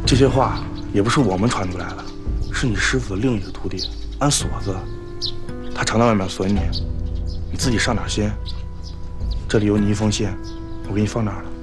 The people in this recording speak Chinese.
这些话也不是我们传出来的，是你师傅的另一个徒弟安锁子，他常在外面锁你，你自己上点心。这里有你一封信，我给你放哪儿了？